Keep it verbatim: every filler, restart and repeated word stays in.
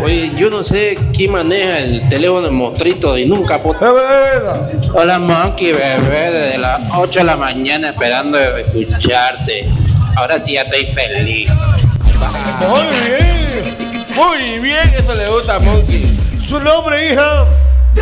Oye, yo no sé quién maneja el teléfono del monstruito y nunca... Hola, Monkey, bebé, desde las ocho de la mañana esperando escucharte. Ahora sí ya estoy feliz. Muy bien, muy bien, eso le gusta a Monkey. Su nombre, hija.